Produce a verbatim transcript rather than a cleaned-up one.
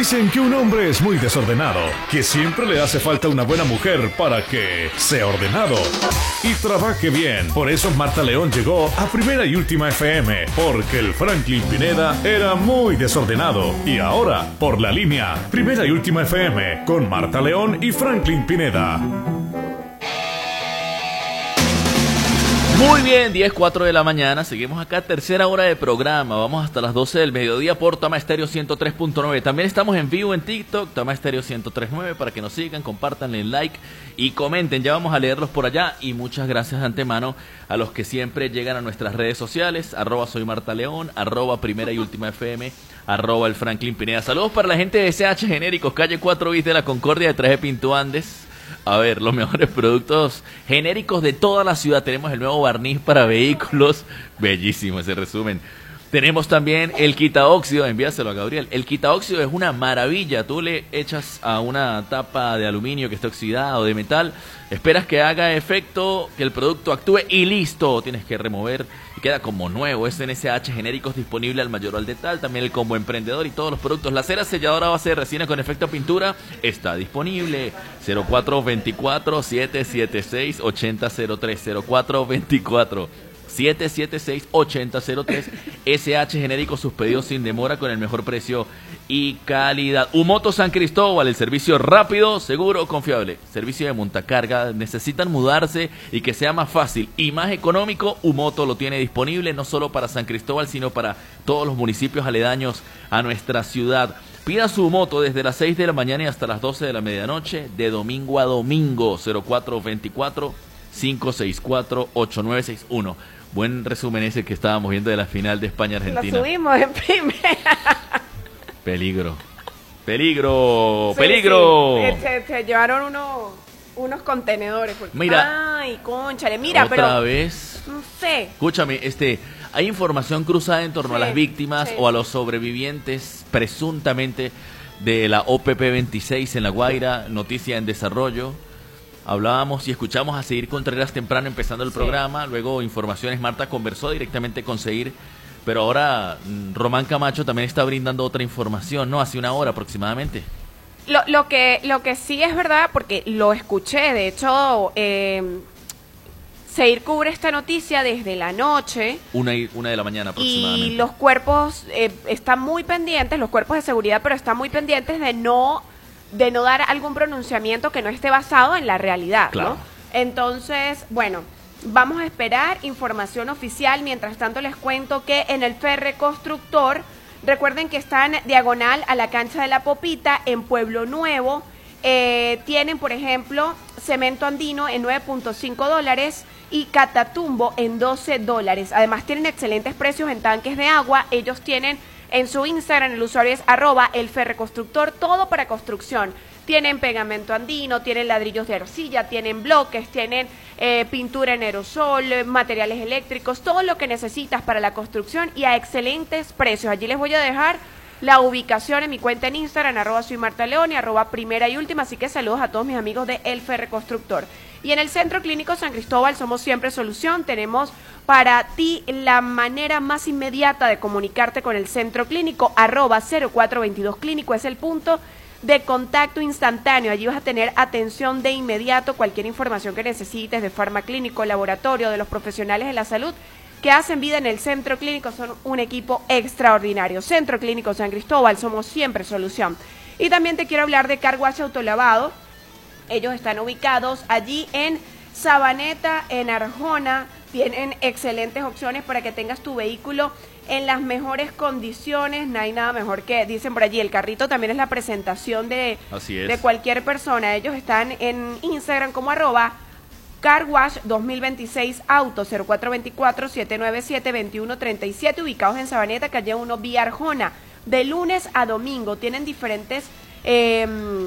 Dicen que un hombre es muy desordenado, que siempre le hace falta una buena mujer para que sea ordenado y trabaje bien. Por eso Marta León llegó a Primera y Última F M, porque el Franklin Pineda era muy desordenado. Y ahora, por la línea Primera y Última F M, con Marta León y Franklin Pineda. Muy bien, diez cuatro de la mañana, seguimos acá, tercera hora de programa, vamos hasta las doce del mediodía por Tama Estéreo ciento tres punto nueve. También estamos en vivo en TikTok, Tama Estéreo ciento tres punto nueve, para que nos sigan, compartan, den like y comenten, ya vamos a leerlos por allá. Y muchas gracias de antemano a los que siempre llegan a nuestras redes sociales, arroba soy Marta León, arroba Primera y Última F M, arroba el Franklin Pineda. Saludos para la gente de C H Genéricos, calle cuatro bis de la Concordia, detrás de Pinto Andes. A ver, los mejores productos genéricos de toda la ciudad. Tenemos el nuevo barniz para vehículos. Bellísimo ese resumen. Tenemos también el quitaóxido, envíaselo a Gabriel. El quitaóxido es una maravilla. Tú le echas a una tapa de aluminio que está oxidada o de metal, esperas que haga efecto, que el producto actúe y listo. Tienes que remover y queda como nuevo. Es en S H Genéricos, disponible al mayor o al detal. También el combo emprendedor y todos los productos. La cera selladora base de resina con efecto pintura está disponible. cero cuatro dos cuatro, siete siete seis, ocho cero cero tres, cero cuatro dos cuatro, siete siete seis, ocho cero cero tres. S H Genéricos, sus pedidos sin demora con el mejor precio y calidad. Umoto San Cristóbal, el servicio rápido, seguro, confiable. Servicio de montacarga. Necesitan mudarse y que sea más fácil y más económico. Umoto lo tiene disponible no solo para San Cristóbal, sino para todos los municipios aledaños a nuestra ciudad. Pida su moto desde las seis de la mañana y hasta las doce de la medianoche, de domingo a domingo. Cero cuatro dos cuatro, cinco seis cuatro, ocho nueve seis uno. Buen resumen ese que estábamos viendo de la final de España-Argentina. Lo subimos en primera. Peligro. Peligro. Sí, Peligro. Sí. Se, se llevaron unos, unos contenedores. Porque... Mira. Ay, cónchale, mira, otra pero... Otra vez. No sé. Escúchame, este... hay información cruzada en torno sí, a las víctimas sí. o a los sobrevivientes presuntamente de la O P P veintiséis en La Guaira. Noticia en desarrollo. Hablábamos y escuchamos a Seir Contreras temprano empezando el sí. programa, luego informaciones, Marta conversó directamente con Seir, pero ahora Román Camacho también está brindando otra información, ¿no? Hace una hora aproximadamente. Lo, lo, que, lo que sí es verdad, porque lo escuché, de hecho, eh, Seir cubre esta noticia desde la noche. Una, y, una de la mañana aproximadamente. Y los cuerpos eh, están muy pendientes, los cuerpos de seguridad, pero están muy pendientes de no... de no dar algún pronunciamiento que no esté basado en la realidad, claro. ¿no? Entonces, bueno, vamos a esperar información oficial. Mientras tanto, les cuento que en el Ferreconstructor, recuerden que están diagonal a la cancha de la Popita, en Pueblo Nuevo, eh, tienen, por ejemplo, cemento andino en nueve punto cinco dólares y Catatumbo en doce dólares. Además, tienen excelentes precios en tanques de agua. Ellos tienen... en su Instagram el usuario es arroba el Ferreconstructor, todo para construcción. Tienen pegamento andino, tienen ladrillos de arcilla, tienen bloques, tienen eh, pintura en aerosol, materiales eléctricos, todo lo que necesitas para la construcción y a excelentes precios. Allí les voy a dejar la ubicación en mi cuenta en Instagram, arroba soy Marta León y arroba Primera y Última, así que saludos a todos mis amigos de El Ferreconstructor. Y en el Centro Clínico San Cristóbal somos siempre solución. Tenemos para ti la manera más inmediata de comunicarte con el Centro Clínico, arroba cero cuatro veintidós Clínico, es el punto de contacto instantáneo. Allí vas a tener atención de inmediato, cualquier información que necesites de farmaclínico, laboratorio, de los profesionales de la salud que hacen vida en el Centro Clínico, son un equipo extraordinario. Centro Clínico San Cristóbal, somos siempre solución. Y también te quiero hablar de Car Wash Autolavado. Ellos están ubicados allí en Sabaneta, en Arjona. Tienen excelentes opciones para que tengas tu vehículo en las mejores condiciones. No hay nada mejor que, dicen por allí, el carrito también es la presentación de, Así es. de cualquier persona. Ellos están en Instagram como arroba Car Wash dos mil veintiséis Auto, cero cuatro dos cuatro, siete nueve siete, dos uno tres siete, ubicados en Sabaneta, calle uno, vía Arjona. De lunes a domingo tienen diferentes... Eh,